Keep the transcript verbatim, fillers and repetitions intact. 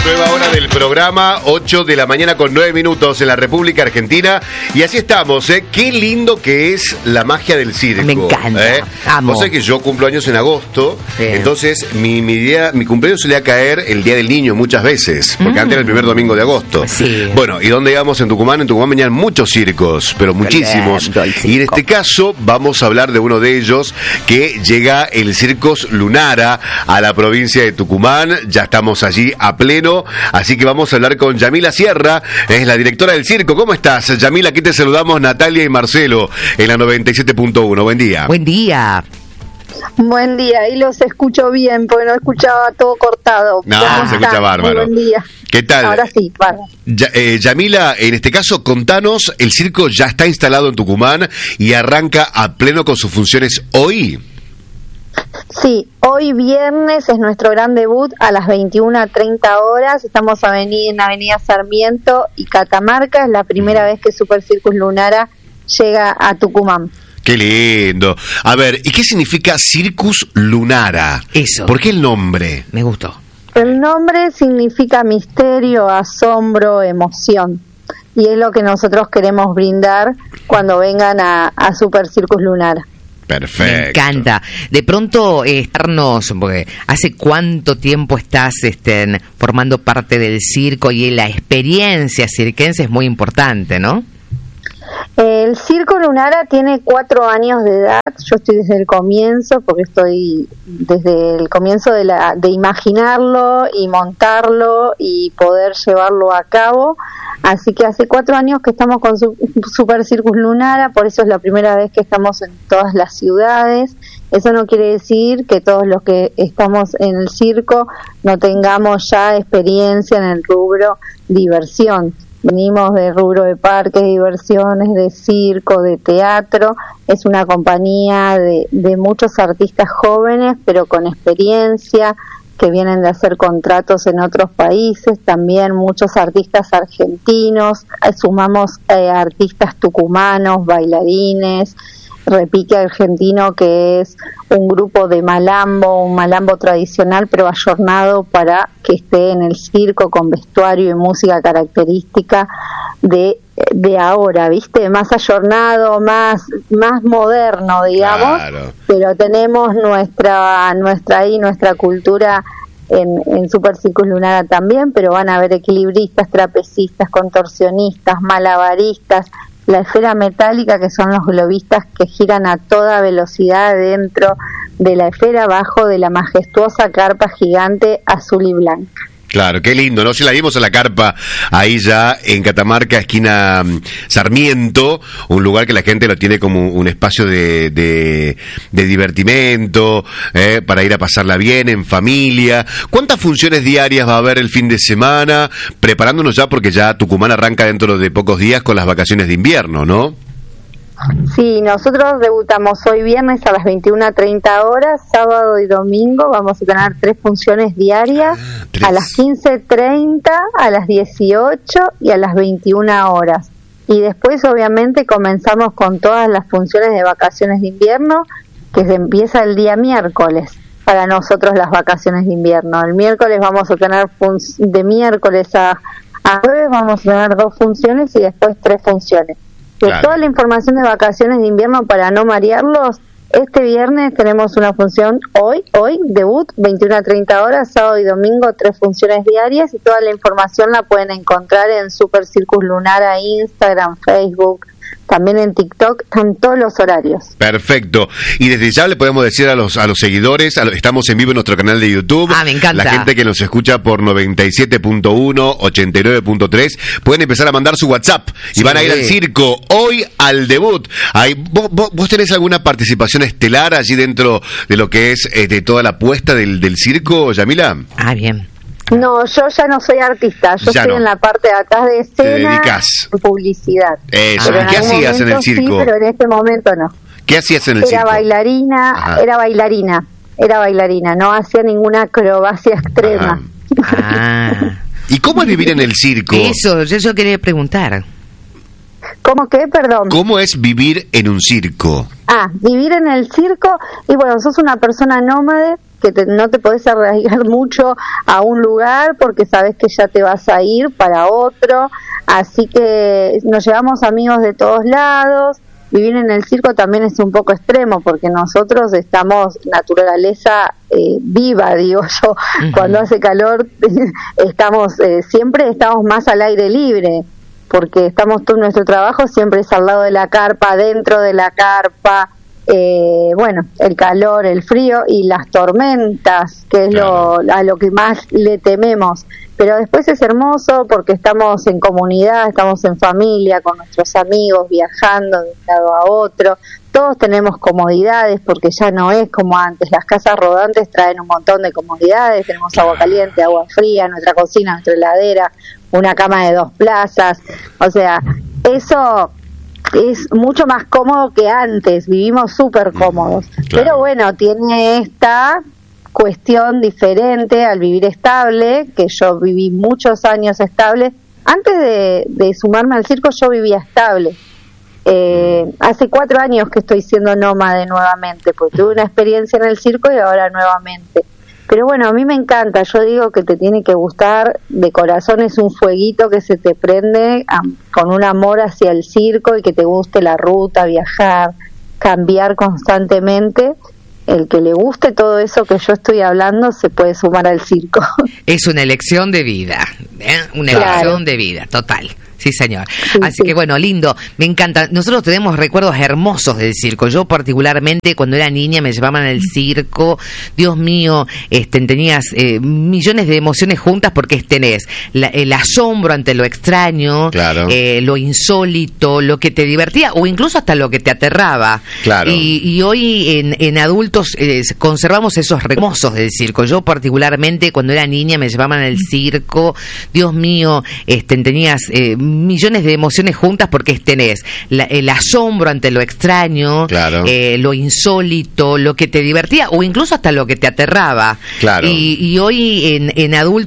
nueva hora del programa, ocho de la mañana con nueve minutos en la República Argentina. Y así estamos, ¿eh? Qué lindo que es la magia del circo. Me encanta, ¿eh? amo. Vos sabés que yo cumplo años en agosto, Sí. entonces mi, mi, día, mi cumpleaños solía caer el Día del Niño muchas veces, porque Mm. antes era el primer domingo de agosto. Sí. Bueno, ¿y dónde íbamos en Tucumán? En Tucumán venían muchos circos, pero muchísimos. lindo el circo. Y en este caso vamos a hablar de uno de ellos, que llega el Circos Lunara a la provincia de Tucumán. Ya estamos allí a pleno, así que vamos a hablar con Yamila Sierra, es la directora del circo. ¿Cómo estás, Yamila? Aquí te saludamos Natalia y Marcelo en la noventa y siete punto uno. Buen día. Buen día. Buen día, y los escucho bien, porque no escuchaba todo cortado. No, ¿Cómo se escucha están? bárbaro. Muy buen día. ¿Qué tal? Ahora sí, bárbaro. Ya, eh, Yamila, en este caso, contanos, el circo ya está instalado en Tucumán y arranca a pleno con sus funciones hoy. Sí, hoy viernes es nuestro gran debut a las veintiuna treinta horas. Estamos aveni- en Avenida Sarmiento y Catamarca. Es la primera vez que Super Circus Lunara llega a Tucumán. ¡Qué lindo! A ver, ¿y qué significa Circus Lunara? Eso. ¿Por qué el nombre? Me gustó. El nombre significa misterio, asombro, emoción. Y es lo que nosotros queremos brindar cuando vengan a, a Super Circus Lunara. Perfecto. Me encanta. De pronto, eh, estarnos, porque ¿hace cuánto tiempo estás este, formando parte del circo? Y la experiencia cirquense es muy importante, ¿no? El Circo Lunara tiene cuatro años de edad. Yo estoy desde el comienzo, porque estoy desde el comienzo de, la, de imaginarlo y montarlo y poder llevarlo a cabo. Así que hace cuatro años que estamos con su, Super Circus Lunara, por eso es la primera vez que estamos en todas las ciudades. Eso no quiere decir que todos los que estamos en el circo no tengamos ya experiencia en el rubro diversión. Venimos de rubro de parques, diversiones, de circo, de teatro. Es una compañía de, de muchos artistas jóvenes, pero con experiencia, que vienen de hacer contratos en otros países. También muchos artistas argentinos. Sumamos eh, artistas tucumanos, bailarines, repique argentino, que es un grupo de malambo, un malambo tradicional pero ayornado para que esté en el circo con vestuario y música característica de, de ahora, ¿viste? Más ayornado, más más moderno, digamos, Claro. pero tenemos nuestra nuestra ahí nuestra cultura en, en Super Circus Lunara también, pero van a haber equilibristas, trapecistas, contorsionistas, malabaristas, la esfera metálica, que son los globistas que giran a toda velocidad dentro de la esfera abajo de la majestuosa carpa gigante azul y blanca. Claro, qué lindo, ¿no? Si la vimos en la carpa, ahí ya en Catamarca, esquina mm, Sarmiento, un lugar que la gente lo tiene como un espacio de, de, de divertimento, eh, para ir a pasarla bien, en familia. ¿Cuántas funciones diarias va a haber el fin de semana? Preparándonos ya, porque ya Tucumán arranca dentro de pocos días con las vacaciones de invierno, ¿no? Sí, nosotros debutamos hoy viernes a las veintiuna treinta horas, sábado y domingo vamos a tener tres funciones diarias, Ah, tres. a las quince treinta, a las dieciocho y a las veintiuna horas. Y después obviamente comenzamos con todas las funciones de vacaciones de invierno, que se empieza el día miércoles para nosotros las vacaciones de invierno. El miércoles vamos a tener fun- de miércoles a, a jueves vamos a tener dos funciones y después tres funciones. De Claro. toda la información de vacaciones de invierno, para no marearlos, este viernes tenemos una función hoy, hoy, debut, veintiuna treinta horas, sábado y domingo, tres funciones diarias, y toda la información la pueden encontrar en Super Circus Lunara, Instagram, Facebook, también en TikTok, están todos los horarios. Perfecto. Y desde ya le podemos decir a los a los seguidores, a los, estamos en vivo en nuestro canal de YouTube. Ah, me encanta. La gente que nos escucha por noventa y siete punto uno, ochenta y nueve punto tres, pueden empezar a mandar su WhatsApp y Sí. van a ir al circo hoy al debut. Ahí, ¿vos, vos, vos tenés alguna participación estelar allí dentro de lo que es eh, de toda la apuesta del, del circo, Yamila? Ah, bien. No, yo ya no soy artista, yo Ya estoy no. en la parte de atrás de escena, Te dedicás. en publicidad. Eso. Pero ¿Y qué algún hacías en el momento circo? Sí, pero en este momento no. ¿Qué hacías en el Era circo? bailarina, Ajá. era bailarina, era bailarina, no hacía ninguna acrobacia extrema. Ah. ¿Y cómo es vivir en el circo? Eso, yo, yo quería preguntar. ¿Cómo que? Perdón. ¿Cómo es vivir en un circo? Ah, vivir en el circo, y bueno, sos una persona nómade que que te, no te podés arraigar mucho a un lugar porque sabes que ya te vas a ir para otro, así que nos llevamos amigos de todos lados. Vivir en el circo también es un poco extremo porque nosotros estamos naturaleza eh, viva, digo yo. Uh-huh. Cuando hace calor estamos eh, siempre estamos más al aire libre porque estamos todo nuestro trabajo siempre es al lado de la carpa, dentro de la carpa. Eh, bueno, el calor, el frío y las tormentas, que es claro. lo, a lo que más le tememos. Pero después es hermoso porque estamos en comunidad, estamos en familia, con nuestros amigos, viajando de un lado a otro. Todos tenemos comodidades porque ya no es como antes. Las casas rodantes traen un montón de comodidades. Tenemos agua caliente, agua fría, nuestra cocina, nuestra heladera, una cama de dos plazas. O sea, eso es mucho más cómodo que antes. Vivimos súper cómodos. Claro. Pero bueno, tiene esta cuestión diferente al vivir estable, que yo viví muchos años estable. Antes de, de sumarme al circo yo vivía estable. Eh, hace cuatro años que estoy siendo nómade nuevamente, porque tuve una experiencia en el circo y ahora nuevamente. Pero bueno, a mí me encanta, yo digo que te tiene que gustar, de corazón es un fueguito que se te prende a, con un amor hacia el circo y que te guste la ruta, viajar, cambiar constantemente. El que le guste todo eso que yo estoy hablando se puede sumar al circo. Es una elección de vida, ¿eh? Una claro. elección de vida, total. Sí, señor. Sí, Así sí. que bueno, lindo, me encanta. Nosotros tenemos recuerdos hermosos del circo. Yo particularmente cuando era niña me llevaban al circo. Dios mío, este, tenías eh, millones de emociones juntas porque tenés la, el asombro ante lo extraño, claro. eh, lo insólito, lo que te divertía o incluso hasta lo que te aterraba. Claro. Y, y hoy en, en adultos eh, conservamos esos hermosos del circo. Yo particularmente cuando era niña me llevaban al circo. Dios mío, este, tenías eh, millones de emociones juntas porque tenés la, el asombro ante lo extraño, claro. eh, lo insólito, lo que te divertía o incluso hasta lo que te aterraba. Claro. Y, y hoy en, en adultos